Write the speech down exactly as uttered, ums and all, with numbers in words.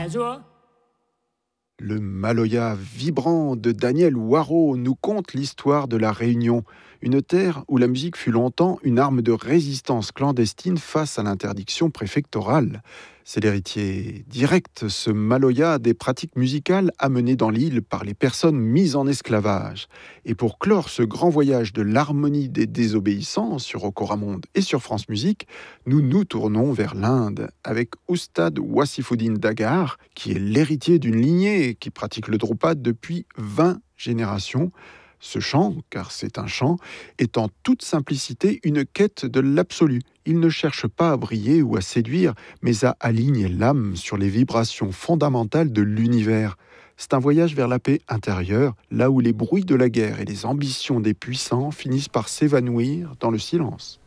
Le Maloya vibrant de Daniel Waro nous conte l'histoire de la Réunion, une terre où la musique fut longtemps une arme de résistance clandestine face à l'interdiction préfectorale. C'est l'héritier direct, ce Maloya, des pratiques musicales amenées dans l'île par les personnes mises en esclavage. Et pour clore ce grand voyage de l'harmonie des désobéissants sur Okoramonde et sur France Musique, nous nous tournons vers l'Inde avec Oustad Wassifuddin Dagar, qui est l'héritier d'une lignée qui pratique le Drupad depuis vingt générations. Ce chant, car c'est un chant, est en toute simplicité une quête de l'absolu. Il ne cherche pas à briller ou à séduire, mais à aligner l'âme sur les vibrations fondamentales de l'univers. C'est un voyage vers la paix intérieure, là où les bruits de la guerre et les ambitions des puissants finissent par s'évanouir dans le silence.